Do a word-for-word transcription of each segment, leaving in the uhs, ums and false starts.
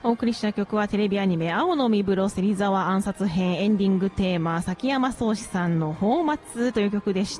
お送りした曲はテレビアニメ青の身風呂芹沢暗殺編エンディングテーマ崎山宗志さんの宝末という曲でした。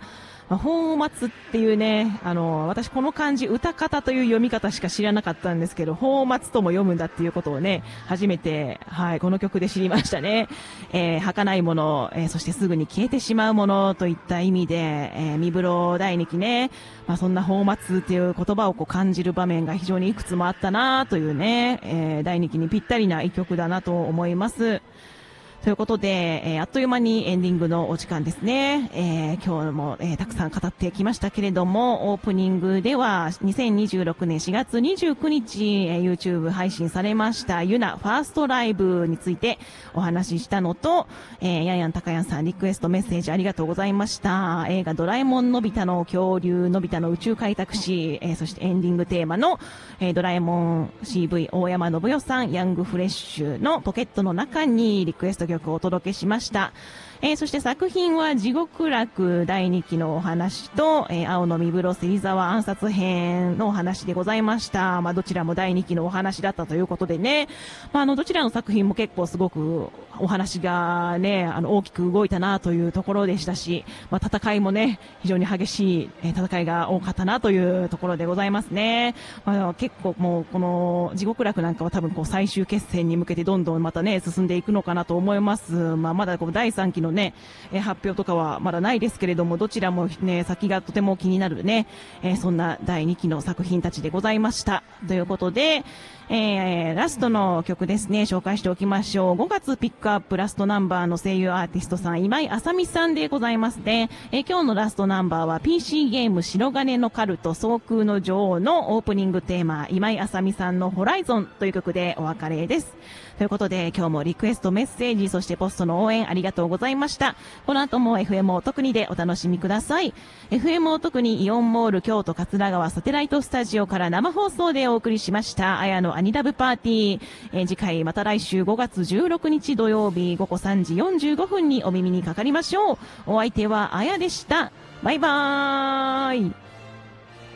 宝末っていうね、あの、私この漢字歌方という読み方しか知らなかったんですけど、宝末とも読むんだっていうことをね、初めて、はい、この曲で知りましたね。えー、儚いもの、えー、そしてすぐに消えてしまうものといった意味で、えー、身風呂第二期ね、まあそんな宝末っていう言葉をこう感じる場面が非常にいくつもあったなというね、えー、第二期にぴったりな一曲だなと思います。ということで、えー、あっという間にエンディングのお時間ですね。えー、今日も、えー、たくさん語ってきましたけれども、オープニングではにせんにじゅうろくねんしがつにじゅうくにち、えー、YouTube 配信されましたユナファーストライブについてお話ししたのと、えー、ヤンヤンタカヤンさんリクエストメッセージありがとうございました。映画ドラえもんのび太の恐竜のび太の宇宙開拓史、えー、そしてエンディングテーマの、えー、ドラえもん シーブイ 大山信代さんヤングフレッシュのポケットの中にリクエスト曲をお届けしました。えー、そして作品は地獄楽だいにきのお話と、えー、青の身風呂芹沢暗殺編のお話でございました。まあどちらもだいにきのお話だったということでね、まああのどちらの作品も結構すごくお話がね、あの大きく動いたなというところでしたし、まあ戦いもね、非常に激しい戦いが多かったなというところでございますね。まあ結構もうこの地獄楽なんかは多分こう最終決戦に向けてどんどんまたね、進んでいくのかなと思います。まあまだこうだいさんきのね、えー、発表とかはまだないですけれども、どちらもね、先がとても気になるね、えー、そんなだいにきの作品たちでございました。ということで、えー、ラストの曲ですね、紹介しておきましょう。ごがつピックアップラストナンバーの声優アーティストさん、今井あさみさんでございますね。えー、今日のラストナンバーは ピーシー ゲーム白金のカルト総空の女王のオープニングテーマ、今井あさみさんのホライゾンという曲でお別れです。ということで、今日もリクエストメッセージ、そしてポストの応援ありがとうございました。この後も エフエム お得にでお楽しみください。エフエム お得にイオンモール京都桂川サテライトスタジオから生放送でお送りしました。あやのアニラブパーティー。えー、次回また来週ごがつじゅうろくにち土曜日ごごさんじよんじゅうごふんにお耳にかかりましょう。お相手はあやでした。バイバーイ。